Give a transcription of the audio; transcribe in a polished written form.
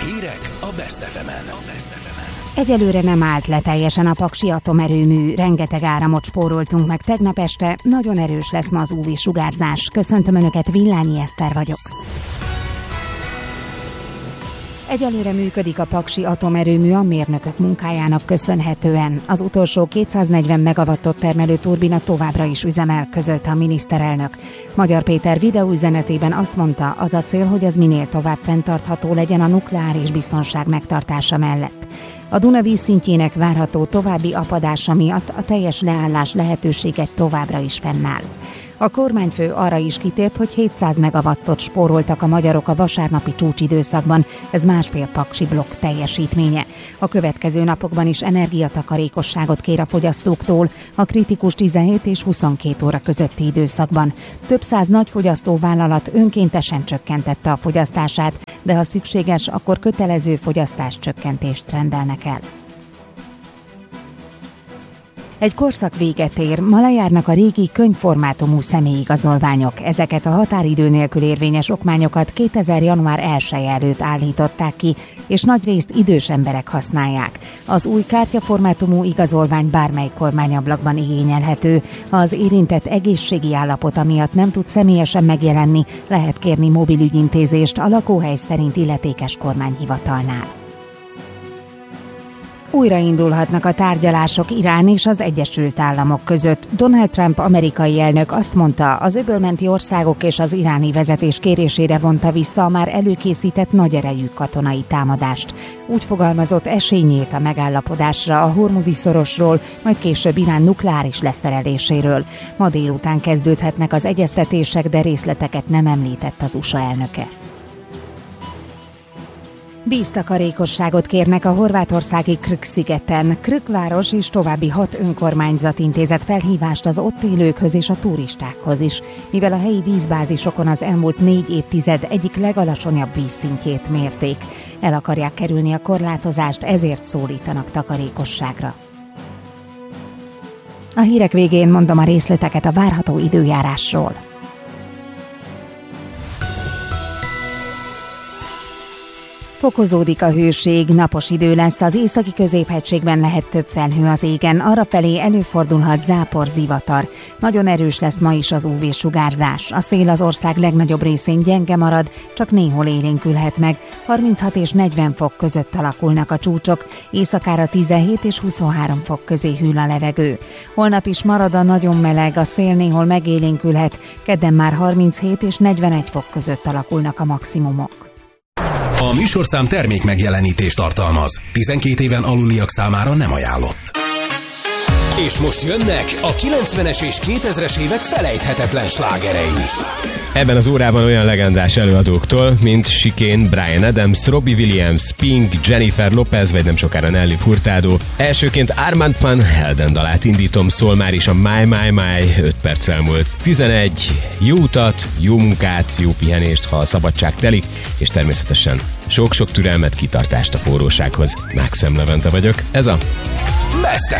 Hírek a Best FM-en. Egyelőre nem állt le teljesen a paksi atomerőmű, rengeteg áramot spóroltunk meg tegnap este, nagyon erős lesz ma az UV-sugárzás. Köszöntöm Önöket, Villányi Eszter vagyok. Egyelőre működik a paksi atomerőmű a mérnökök munkájának köszönhetően. Az utolsó 240 megawattot termelő turbina továbbra is üzemel, közölte a miniszterelnök. Magyar Péter videóüzenetében azt mondta, az a cél, hogy ez minél tovább fenntartható legyen a nukleáris biztonság megtartása mellett. A Duna vízszintjének várható további apadása miatt a teljes leállás lehetősége továbbra is fennáll. A kormányfő arra is kitért, hogy 700 megawattot spóroltak a magyarok a vasárnapi csúcsidőszakban, ez másfél paksi blokk teljesítménye. A következő napokban is energiatakarékosságot kér a fogyasztóktól a kritikus 17 és 22 óra közötti időszakban. Több száz nagyfogyasztó vállalat önkéntesen csökkentette a fogyasztását, de ha szükséges, akkor kötelező fogyasztáscsökkentést rendelnek el. Egy korszak véget ér, ma lejárnak a régi könyvformátumú személyigazolványok. Ezeket a határidő nélkül érvényes okmányokat 2000. január 1 előtt állították ki, és nagyrészt idős emberek használják. Az új kártyaformátumú igazolvány bármely kormányablakban igényelhető. Ha az érintett egészségi állapota miatt nem tud személyesen megjelenni, lehet kérni mobilügyintézést a lakóhely szerint illetékes kormányhivatalnál. Újraindulhatnak a tárgyalások Irán és az Egyesült Államok között. Donald Trump amerikai elnök azt mondta, az öbölmenti országok és az iráni vezetés kérésére vonta vissza a már előkészített nagy erejű katonai támadást. Úgy fogalmazott, esély nyílt a megállapodásra a Hormuzi-szorosról, majd később Irán nukleáris leszereléséről. Ma délután kezdődhetnek az egyeztetések, de részleteket nem említett az USA elnöke. Víztakarékosságot kérnek a horvátországi Krk-szigeten. Krk város és további 6 önkormányzat intézett felhívást az ott élőkhöz és a turistákhoz is, mivel a helyi vízbázisokon az elmúlt 4 évtized egyik legalacsonyabb vízszintjét mérték. El akarják kerülni a korlátozást, ezért szólítanak takarékosságra. A hírek végén mondom a részleteket a várható időjárásról. Fokozódik a hőség, napos idő lesz, az északi középhegységben lehet több felhő az égen, arrafelé előfordulhat zápor, zivatar. Nagyon erős lesz ma is az UV-sugárzás. A szél az ország legnagyobb részén gyenge marad, csak néhol élénkülhet meg. 36 és 40 fok között alakulnak a csúcsok, éjszakára 17 és 23 fok közé hűl a levegő. Holnap is marad a nagyon meleg, a szél néhol megélénkülhet, kedden már 37 és 41 fok között alakulnak a maximumok. A műsorszám termék megjelenítést tartalmaz. 12 éven aluliak számára nem ajánlott. És most jönnek a 90-es és 2000-es évek felejthetetlen slágerei. Ebben az órában olyan legendás előadóktól, mint Chicane, Bryan Adams, Robbie Williams, Pink, Jennifer Lopez, vagy nem sokára Nelly Furtado. Elsőként Armand van Helden dalát indítom, szól már is a My My My, 5 perc elmúlt 11. Jó utat, jó munkát, jó pihenést, ha a szabadság telik, és természetesen sok-sok türelmet, kitartást a forrósághoz. Mákszem Levente vagyok, ez a Best